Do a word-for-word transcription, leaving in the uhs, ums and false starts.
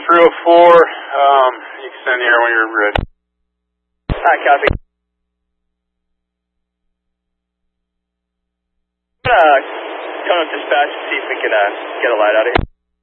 three oh four, um, you can send the air when you're ready. Alright, copy. I'm gonna come up dispatch and see if we can uh, get a light out of here.